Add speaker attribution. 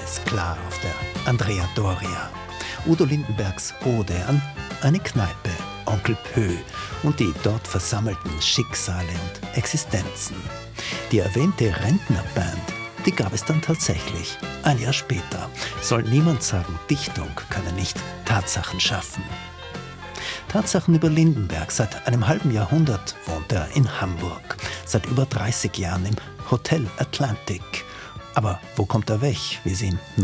Speaker 1: ist klar auf der Andrea Doria. Udo Lindenbergs Ode an eine Kneipe, Onkel Pö und die dort versammelten Schicksale und Existenzen. Die erwähnte Rentnerband, die gab es dann tatsächlich. Ein Jahr später. Soll niemand sagen, Dichtung könne nicht Tatsachen schaffen. Tatsachen über Lindenberg. Seit einem halben Jahrhundert wohnt er in Hamburg. Seit über 30 Jahren im Hotel Atlantic. Aber wo kommt er weg, wie sie ihn